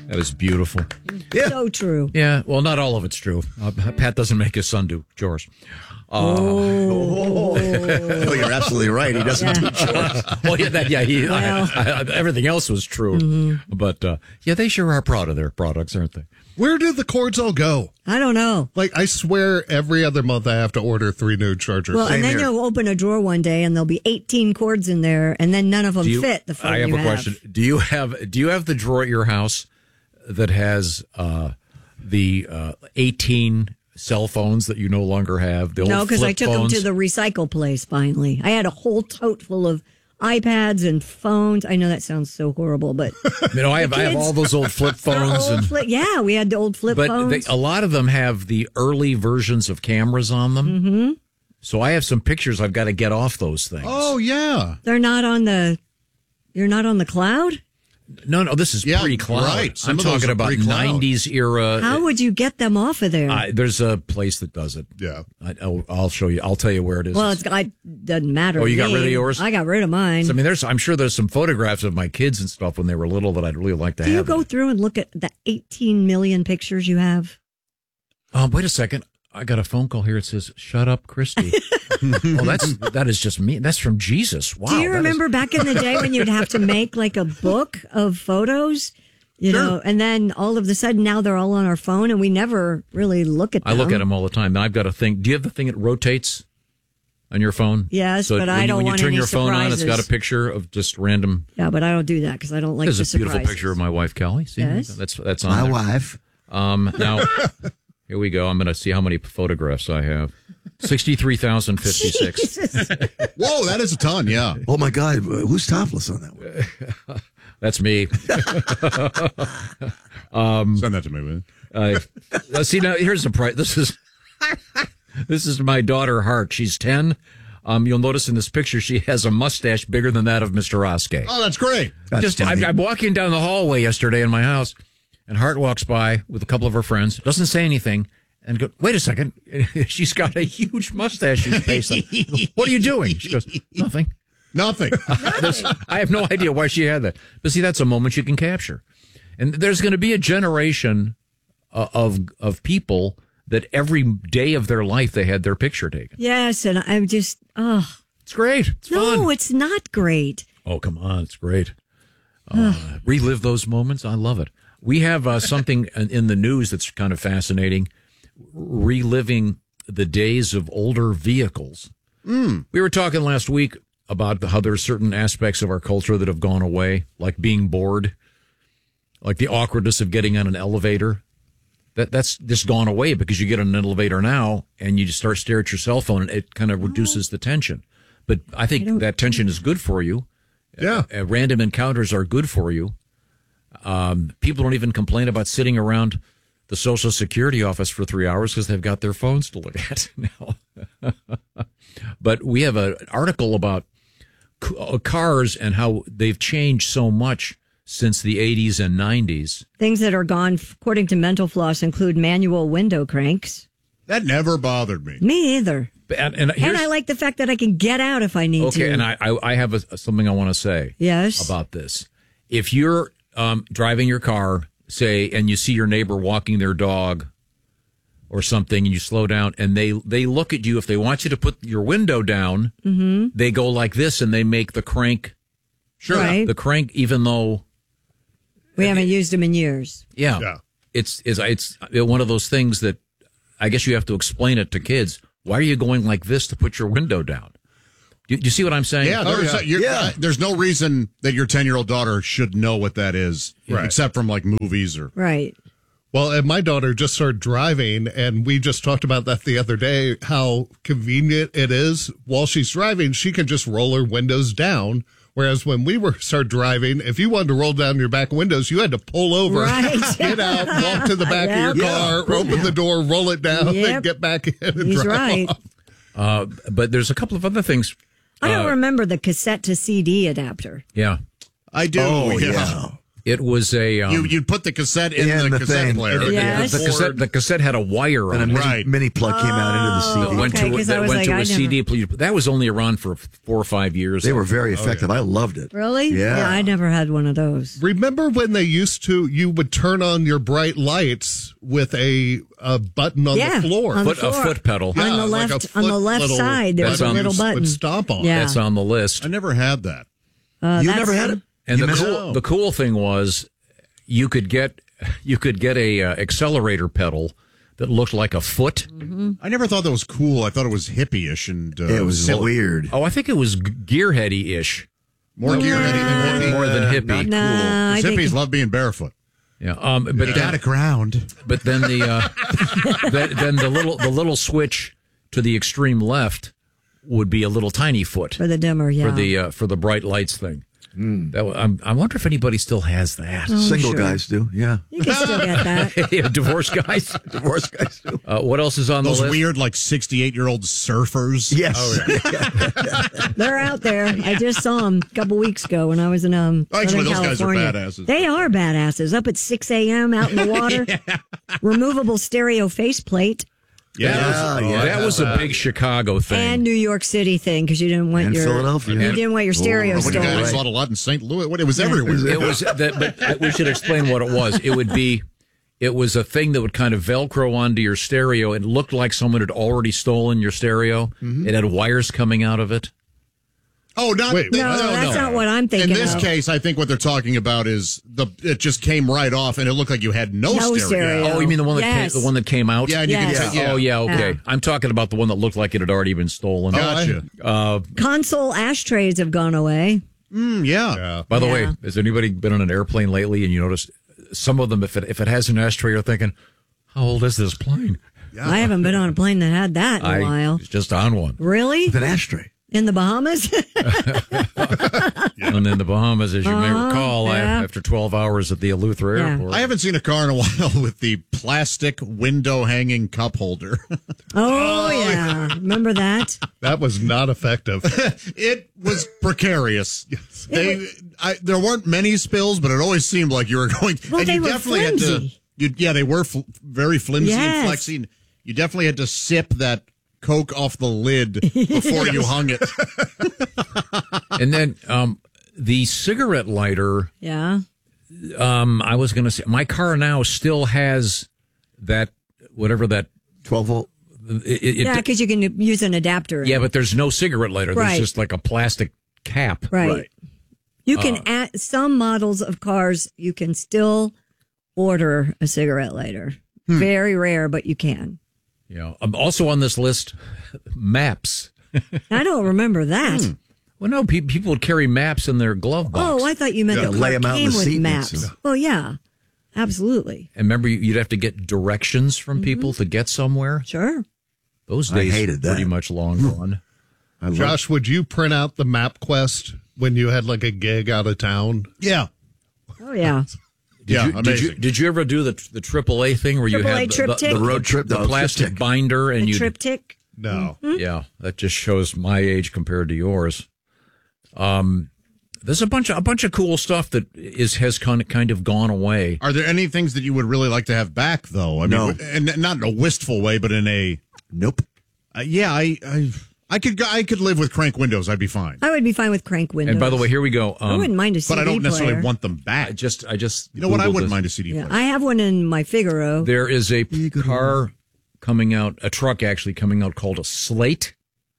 That is beautiful. Yeah. So true. Yeah, well, not all of it's true. Pat doesn't make his son do chores. Oh, you're absolutely right. He doesn't do chores. Well, everything else was true. Mm-hmm. But, they sure are proud of their products, aren't they? Where do the cords all go? I don't know. Like, I swear every other month I have to order 3 new chargers. Well, and then you'll open a drawer one day and there'll be 18 cords in there, and then none of them fit the phone I have you a question. Do you have the drawer at your house that has the 18 cell phones that you no longer have? The old No, because I flip took phones? them to the recycle place finally. I had a whole tote full of iPads and phones. I know that sounds so horrible, but I have all those old flip phones. Yeah, we had the old flip phones. But a lot of them have the early versions of cameras on them. Mm-hmm. So I have some pictures I've got to get off those things. Oh, yeah. You're not on the cloud? No, this is pre-cloud. Right. I'm talking about pre-cloud. 90s era. How would you get them off of there? There's a place that does it. Yeah. I'll show you. I'll tell you where it is. Well, it doesn't matter. Oh, you to got me. rid of yours? I got rid of mine. So, I'm sure there's some photographs of my kids and stuff when they were little that I'd really like to have. Do you go through and look at the 18 million pictures you have? Wait a second. I got a phone call here. It says, "Shut up, Christy." That is just me. That's from Jesus. Wow. Do you remember back in the day when you'd have to make like a book of photos? You know, and then all of a sudden now they're all on our phone and we never really look at them. I look at them all the time. Now I've got a thing. Do you have the thing that rotates on your phone? Yes, so but I don't want when you turn any your phone on, it's got a surprises. picture of just random. Yeah, but I don't do that because I don't like There's the a beautiful surprises. picture of my wife, Kelly. See, Yes. that's on My there. wife. Now, here we go. I'm going to see how many photographs I have. 63,056. Jesus. Whoa, that is a ton, yeah. Oh, my God. Who's topless on that one? That's me. Send that to me, man. See, now here's the price. This is my daughter, Hart. She's 10. You'll notice in this picture she has a mustache bigger than that of Mr. Oskey. Oh, that's great. I'm walking down the hallway yesterday in my house, and Hart walks by with a couple of her friends, doesn't say anything, and go, "Wait a second." She's got a huge mustache she's pasting. What are you doing? She goes, "Nothing." Nothing. I have no idea why she had that. But see, that's a moment you can capture. And there's going to be a generation of people that every day of their life they had their picture taken. Yes, and I'm just, It's great. It's fun. No, it's not great. Oh, come on. It's great. Relive those moments. I love it. We have something in the news that's kind of fascinating. Reliving the days of older vehicles. We were talking last week about how there are certain aspects of our culture that have gone away, like being bored, like the awkwardness of getting on an elevator. That's just gone away because you get on an elevator now and you just start staring at your cell phone and it kind of reduces the tension. But I think that tension is good for you. Yeah. Random encounters are good for you. People don't even complain about sitting around the Social Security office for 3 hours because they've got their phones to look at now. But we have an article about cars and how they've changed so much since the 80s and 90s. Things that are gone, according to Mental Floss, include manual window cranks. That never bothered me. Me either. And I like the fact that I can get out if I need to. Okay, and I have something I want to say Yes. about this. If you're driving your car, say, and you see your neighbor walking their dog or something, and you slow down, and they look at you. If they want you to put your window down, they go like this, and they make the crank. Sure. Right. The crank, even though We haven't used them in years. Yeah. It's one of those things that I guess you have to explain it to kids. Why are you going like this to put your window down? Do you see what I'm saying? Yeah, there's no reason that your 10-year-old daughter should know what that is, except from like movies or. Right. Well, and my daughter just started driving, and we just talked about that the other day, how convenient it is. While she's driving, she can just roll her windows down. Whereas when we started driving, if you wanted to roll down your back windows, you had to pull over, get out, walk to the back of your car, open the door, roll it down, then get back in and drive off. But there's a couple of other things. I don't remember the cassette to CD adapter. Yeah. I do. Oh, yeah. It was a you'd put the cassette in the cassette thing. player. Yes. the cassette had a wire on And it. a mini plug came out into the CD. That went Okay, to, 'cause I that was went like, to I a CD. That was only around for 4 or 5 years. They were very effective. I loved it. Really? Yeah. I never had one of those. Remember when you would turn on your bright lights with a button on the floor? on the a floor. foot pedal. On Yeah, the like a left, on the foot left little side, there was a button little you button. would stomp on. Yeah. That's on the list. I never had that. You that's- never had it? And You the missed the cool thing was you could get a accelerator pedal that looked like a foot. I never thought that was cool. I thought it was hippie-ish and It was silly. weird. Oh, I think it was gearheady-ish. More gearheady than hippie. More than hippie. Nah, I think Hippies love being barefoot. Yeah. But Got ground. But then then the little switch to the extreme left would be a little tiny foot for the dimmer, yeah. for the bright lights thing. I wonder if anybody still has that. Single sure. guys do. Yeah. You can still get that. Yeah, divorced guys. Divorced guys do. What else is on Those the list? weird, 68-year-old surfers. Yes. They're out there. I just saw them a couple weeks ago when I was in Actually, Southern those guys are California. badasses. They are badasses. Up at 6 a.m. out in the water. Removable stereo faceplate. That was a big Chicago thing. And New York City thing because you didn't want And your Philadelphia. You didn't want your stereo What do you stolen. guys saw a lot in St. Louis? It was everywhere. It was but we should explain what it was. It was a thing that would kind of Velcro onto your stereo. It looked like someone had already stolen your stereo. It had wires coming out of it. Oh, not Wait, No, that's not what I'm thinking In this of. case, I think what they're talking about is it just came right off, and it looked like you had no stereo. stereo. Oh, you mean the one that Yes. came, the one that came out? Yeah, and you Yes. could take, Oh, yeah, okay. Yeah. I'm talking about the one that looked like it had already been stolen. Gotcha. Console ashtrays have gone away. Yeah. By the Yeah. way, has anybody been on an airplane lately and you notice some of them, if it has an ashtray, you're thinking, how old is this plane? I haven't been on a plane that had that in a I while. was just on one. Really? With an ashtray. In the Bahamas? And in the Bahamas, as you may recall, yeah. after 12 hours at the Eleuthera Yeah. Airport. I haven't seen a car in a while with the plastic window hanging cup holder. Oh, yeah. Remember that? That was not effective. It was precarious. There weren't many spills, but it always seemed like you were going. Well, and they you were definitely flimsy. had to. They were very flimsy Yes. and flexy. You definitely had to sip that Coke off the lid before you hung it. And then the cigarette lighter, Yeah. I was going to say, my car now still has that, whatever that. 12 volt. Yeah, because you can use an adapter. Yeah, but there's no cigarette lighter. There's Right. just like a plastic cap. Right. You can add some models of cars, you can still order a cigarette lighter. Very rare, but you can. Yeah. Also on this list, maps. I don't remember that. Well, no, people would carry maps in their glove box. Oh, I thought you meant the lay car 'em out in came the with seat maps. and stuff. Oh, yeah. Absolutely. And remember, you'd have to get directions from people to get somewhere. Sure. Those I days hated that. pretty much long gone. I love Josh, would you print out the MapQuest when you had like a gig out of town? Yeah. Oh, yeah. Did you ever do the AAA thing where you AAA had triptych? The road trip, the no, plastic triptych. binder and The you triptych. No. Yeah, that just shows my age compared to yours. There's a bunch of cool stuff that has kind of gone away. Are there any things that you would really like to have back, though? I No. mean, and not in a wistful way, but in a Nope. yeah. I could live with crank windows. I'd be fine. I would be fine with crank windows. And by the way, here we go. I wouldn't mind a CD But I don't necessarily player. want them back. I just You know what? I Googled wouldn't this. mind a CD Yeah, player. I have one in my Figaro. There is a car coming out, a truck actually coming out called a Slate,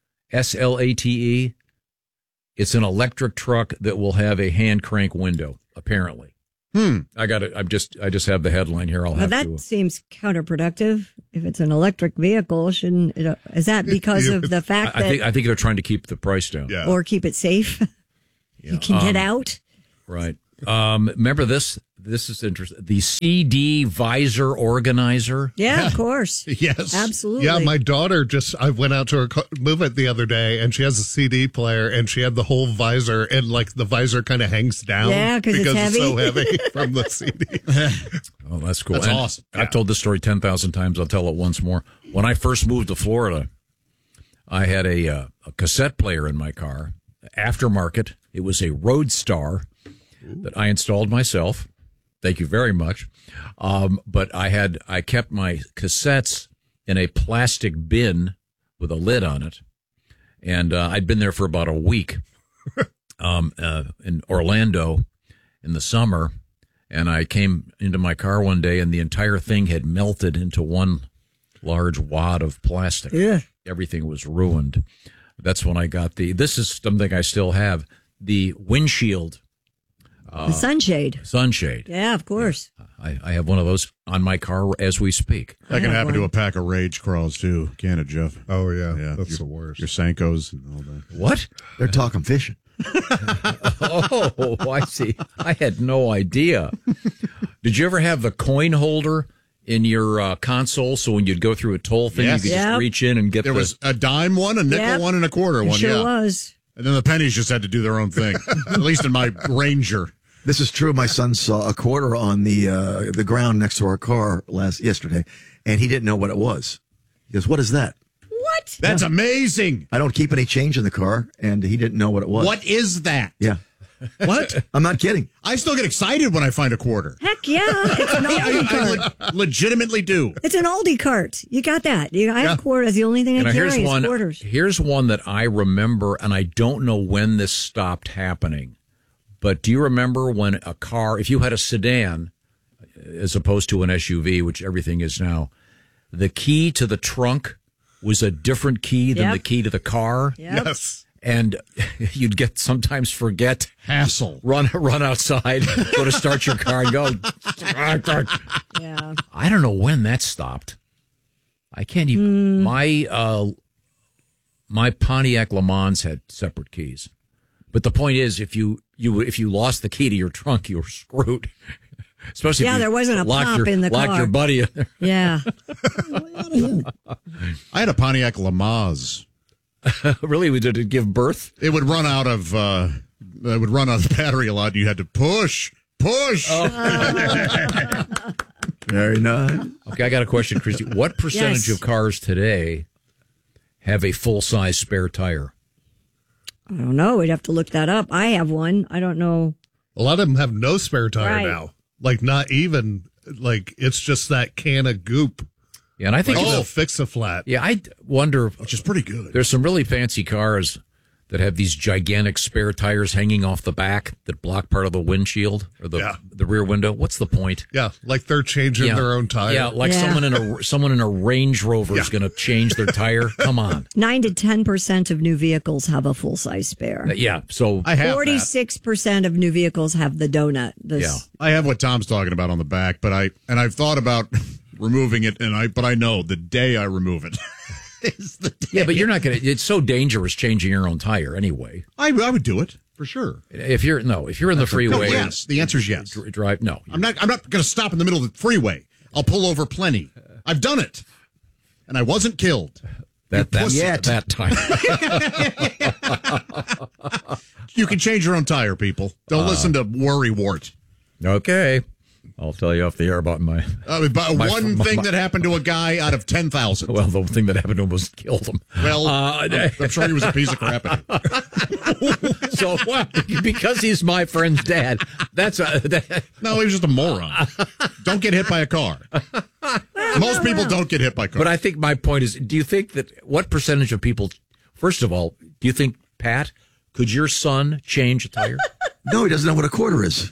SLATE. It's an electric truck that will have a hand crank window, apparently. I got it. I just have the headline here. I'll Well, have that to. seems counterproductive. If it's an electric vehicle, shouldn't it, is that because of the fact that I think they're trying to keep the price down. Yeah. or keep it safe? You can get out. Right. Remember this? This is interesting. The CD visor organizer. Yeah, of course. Yes. Absolutely. Yeah, my daughter I went out to her move it the other day, and she has a CD player, and she had the whole visor, and like the visor kind of hangs down. Yeah, 'cause it's because so heavy. heavy from the CD. Oh, that's cool. That's And awesome. I've told this story 10,000 times. I'll tell it once more. When I first moved to Florida, I had a cassette player in my car, aftermarket. It was a Roadstar that I installed myself. Thank you very much. But I kept my cassettes in a plastic bin with a lid on it. And I'd been there for about a week in Orlando in the summer. And I came into my car one day and the entire thing had melted into one large wad of plastic. Yeah. Everything was ruined. That's when I got this is something I still have, the windshield. The sunshade. Sunshade. Yeah, of course. I have one of those on my car as we speak. That can happen to a pack of Rage Crawls, too. Can it, Jeff? Oh, yeah. That's the worst. Your Senkos and all that. What? They're talking fishing. Oh, I see. I had no idea. Did you ever have the coin holder in your console? So when you'd go through a toll thing, Yes. you could just reach in and get There was a dime one, a nickel one, and a quarter one. Sure yeah. was. And then the pennies just had to do their own thing. At least in my Ranger. This is true. My son saw a quarter on the ground next to our car yesterday, and he didn't know what it was. He goes, "What is that?" What? That's amazing. I don't keep any change in the car, and he didn't know what it was. What is that? Yeah. What? I'm not kidding. I still get excited when I find a quarter. Heck yeah. It's an Aldi cart. I legitimately do. It's an Aldi cart. You got that. I have quarters. The only thing I carry is quarters. Here's one that I remember, and I don't know when this stopped happening. But do you remember when a car, if you had a sedan, as opposed to an SUV, which everything is now, the key to the trunk was a different key than the key to the car? Yep. Yes. And you'd sometimes forget. Hassle. Run outside, go to start your car and go. Yeah. I don't know when that stopped. I can't even. My Pontiac Le Mans had separate keys. But the point is, if you lost the key to your trunk, you were screwed. Especially if you there wasn't a pop in the car. Locked your buddy in there. Yeah. I had a Pontiac Lamaze. Really? Did it give birth? It would run out of battery a lot. You had to push. Very nice. Okay, I got a question, Christy. What percentage of cars today have a full-size spare tire? I don't know. We'd have to look that up. I have one. I don't know. A lot of them have no spare tire Right. now. Like, not even, like, it's just that can of goop. Yeah, and I think Like, fix a flat. yeah, I wonder. Which is pretty good. There's some really fancy cars that have these gigantic spare tires hanging off the back that block part of the windshield or the rear window. What's the point? Yeah, like they're changing their own tire. Yeah, like someone in a Range Rover is going to change their tire. Come on. 9 to 10% of new vehicles have a full size spare. Yeah, so I have 46% of new vehicles have the donut. I have what Tom's talking about on the back, but I've thought about removing it, but I know the day I remove it is the day. Yeah, but you're not going to. It's so dangerous changing your own tire anyway. I would do it for sure. If you're in the freeway, yes, the answer is yes. Drive. No, I'm not going to stop in the middle of the freeway. I'll pull over plenty. I've done it, and I wasn't killed. that time. You can change your own tire, people. Don't listen to Worrywart. Okay, I'll tell you off the air about my. One thing that happened to a guy out of 10,000. Well, the thing that happened to him was killed him. Well, I'm sure he was a piece of crap. So because he's my friend's dad, No, he was just a moron. Don't get hit by a car. Most people don't get hit by cars. But I think my point is: do you think that what percentage of people? First of all, do you think, Pat, could your son change a tire? No, he doesn't know what a quarter is.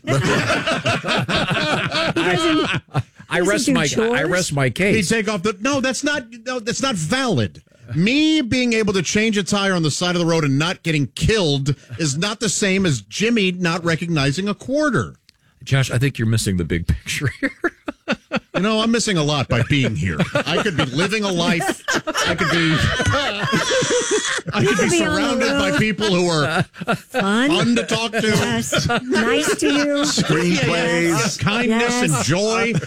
I rest my case. He'd take off that's not valid. Me being able to change a tire on the side of the road and not getting killed is not the same as Jimmy not recognizing a quarter. Josh, I think you're missing the big picture here. I'm missing a lot by being here. I could be living a life. I could be surrounded by people who are fun to talk to. Yes. Nice to you. Screenplays. Kindness and joy.